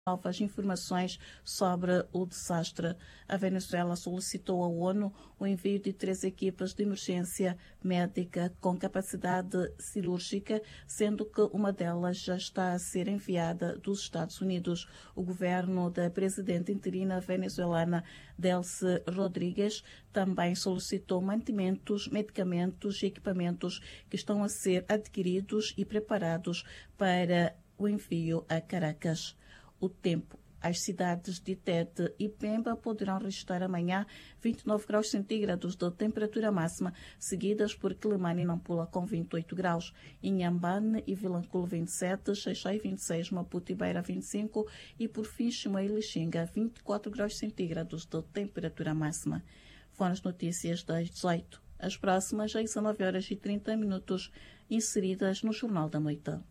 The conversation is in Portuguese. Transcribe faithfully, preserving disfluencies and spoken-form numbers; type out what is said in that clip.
novas informações sobre o desastre. A Venezuela solicitou à ONU o envio de três equipas de emergência médica com capacidade cirúrgica, sendo que uma delas já está a ser enviada dos Estados Unidos. O governo da presidente interina venezuelana Delcy Rodrigues também solicitou mantimentos, medicamentos e equipamentos que estão a ser adquiridos e preparados para o envio a Caracas. O tempo. As cidades de Tete e Pemba poderão registrar amanhã vinte e nove graus centígrados de temperatura máxima, seguidas por Quelimane e Nampula com vinte e oito graus, Inhambane e Vilanculo vinte e sete, Xai-Xai vinte e seis, Maputo e Beira vinte e cinco e por fim Chimoio e Lixinga vinte e quatro graus centígrados de temperatura máxima. Foram as notícias das dezoito. As próximas às dezenove horas e trinta minutos, inseridas no Jornal da Noite.